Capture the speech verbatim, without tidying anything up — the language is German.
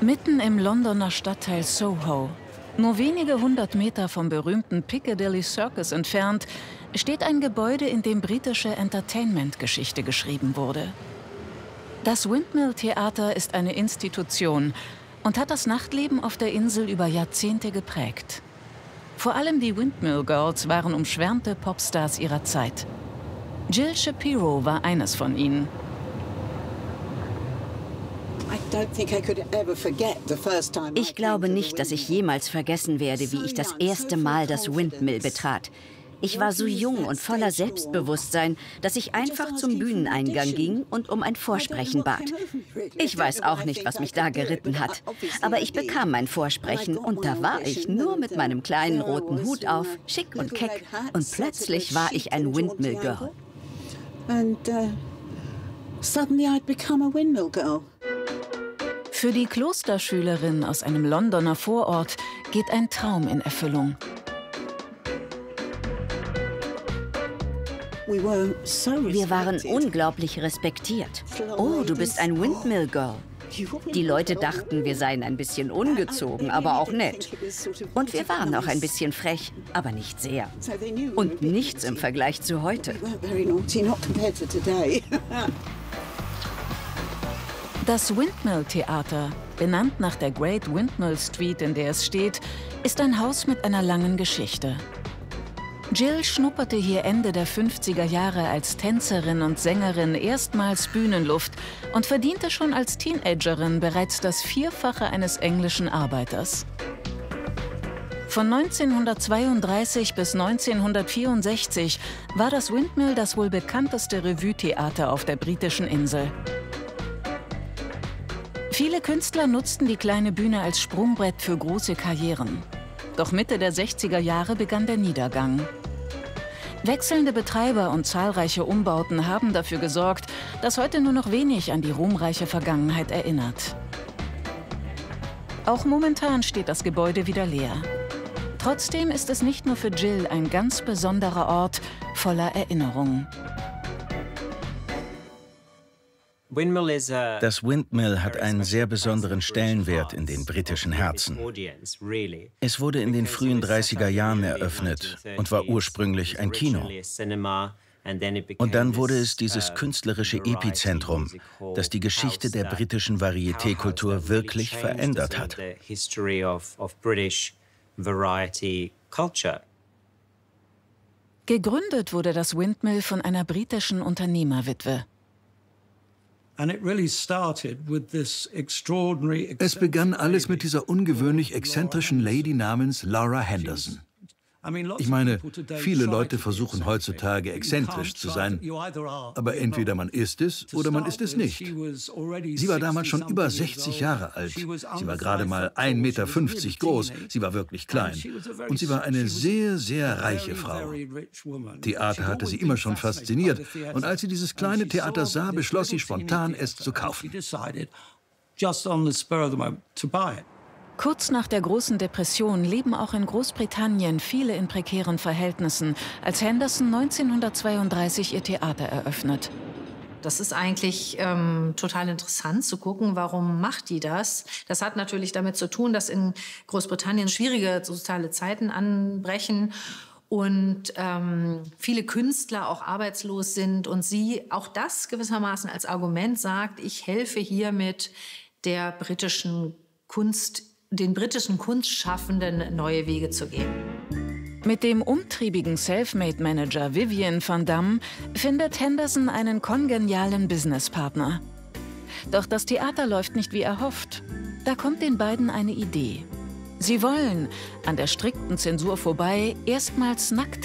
Mitten im Londoner Stadtteil Soho, nur wenige hundert Meter vom berühmten Piccadilly Circus entfernt, steht ein Gebäude, in dem britische Entertainment-Geschichte geschrieben wurde. Das Windmill Theater ist eine Institution und hat das Nachtleben auf der Insel über Jahrzehnte geprägt. Vor allem die Windmill Girls waren umschwärmte Popstars ihrer Zeit. Jill Shapiro war eines von ihnen. Ich glaube nicht, dass ich jemals vergessen werde, wie ich das erste Mal das Windmill betrat. Ich war so jung und voller Selbstbewusstsein, dass ich einfach zum Bühneneingang ging und um ein Vorsprechen bat. Ich weiß auch nicht, was mich da geritten hat, aber ich bekam mein Vorsprechen und da war ich nur mit meinem kleinen roten Hut auf, schick und keck, und plötzlich war ich ein Windmill Girl. Für die Klosterschülerin aus einem Londoner Vorort geht ein Traum in Erfüllung. Wir waren unglaublich respektiert. Oh, du bist ein Windmill Girl. Die Leute dachten, wir seien ein bisschen ungezogen, aber auch nett. Und wir waren auch ein bisschen frech, aber nicht sehr. Und nichts im Vergleich zu heute. Das Windmill Theater, benannt nach der Great Windmill Street, in der es steht, ist ein Haus mit einer langen Geschichte. Jill schnupperte hier Ende der fünfziger Jahre als Tänzerin und Sängerin erstmals Bühnenluft und verdiente schon als Teenagerin bereits das Vierfache eines englischen Arbeiters. Von neunzehnhundertzweiunddreißig bis neunzehnhundertvierundsechzig war das Windmill das wohl bekannteste Revue-Theater auf der britischen Insel. Viele Künstler nutzten die kleine Bühne als Sprungbrett für große Karrieren. Doch Mitte der sechziger Jahre begann der Niedergang. Wechselnde Betreiber und zahlreiche Umbauten haben dafür gesorgt, dass heute nur noch wenig an die ruhmreiche Vergangenheit erinnert. Auch momentan steht das Gebäude wieder leer. Trotzdem ist es nicht nur für Jill ein ganz besonderer Ort voller Erinnerungen. Das Windmill hat einen sehr besonderen Stellenwert in den britischen Herzen. Es wurde in den frühen dreißiger Jahren eröffnet und war ursprünglich ein Kino. Und dann wurde es dieses künstlerische Epizentrum, das die Geschichte der britischen Varieté-Kultur wirklich verändert hat. Gegründet wurde das Windmill von einer britischen Unternehmerwitwe. Es begann alles mit dieser ungewöhnlich exzentrischen Lady namens Laura Henderson. Ich meine, viele Leute versuchen heutzutage exzentrisch zu sein, aber entweder man ist es oder man ist es nicht. Sie war damals schon über sechzig Jahre alt. Sie war gerade mal ein Meter fünfzig groß, sie war wirklich klein. Und sie war eine sehr, sehr reiche Frau. Theater hatte sie immer schon fasziniert. Und als sie dieses kleine Theater sah, beschloss sie spontan, es zu kaufen. Kurz nach der großen Depression leben auch in Großbritannien viele in prekären Verhältnissen, als Henderson neunzehnhundertzweiunddreißig ihr Theater eröffnet. Das ist eigentlich ähm, total interessant zu gucken, warum macht die das? Das hat natürlich damit zu tun, dass in Großbritannien schwierige soziale Zeiten anbrechen und ähm, viele Künstler auch arbeitslos sind und sie auch das gewissermaßen als Argument sagt, ich helfe hiermit der britischen Kunst, den britischen Kunstschaffenden neue Wege zu gehen. Mit dem umtriebigen Selfmade-Manager Vivian van Damme findet Henderson einen kongenialen Businesspartner. Doch das Theater läuft nicht wie erhofft. Da kommt den beiden eine Idee. Sie wollen, an der strikten Zensur vorbei, erstmals nackt